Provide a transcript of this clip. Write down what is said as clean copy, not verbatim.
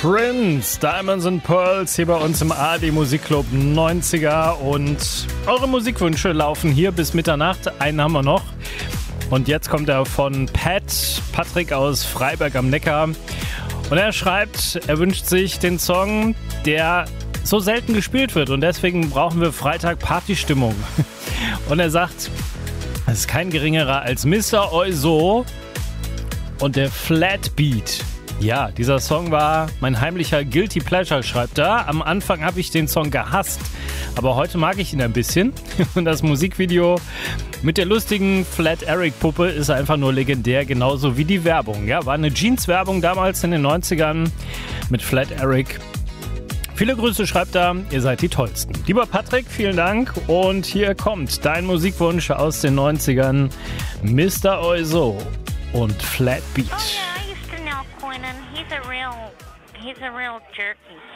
Prince, Diamonds and Pearls hier bei uns im ARD Musikclub 90er und eure Musikwünsche laufen hier bis Mitternacht. Einen haben wir noch und jetzt kommt er von Patrick aus Freiberg am Neckar und er schreibt, er wünscht sich den Song, der so selten gespielt wird und deswegen brauchen wir Freitag Partystimmung. Und er sagt, es ist kein geringerer als Mr. Oizo und der Flatbeat. Ja, dieser Song war mein heimlicher Guilty Pleasure, schreibt er. Am Anfang habe ich den Song gehasst, aber heute mag ich ihn ein bisschen. Und das Musikvideo mit der lustigen Flat Eric Puppe ist einfach nur legendär, genauso wie die Werbung. Ja, war eine Jeans-Werbung damals in den 90ern mit Flat Eric. Viele Grüße, schreibt er, ihr seid die Tollsten. Lieber Patrick, vielen Dank und hier kommt dein Musikwunsch aus den 90ern, Mr. Oizo und Flatbeat. Oh yeah, I used to know Quentin. He's a real jerky.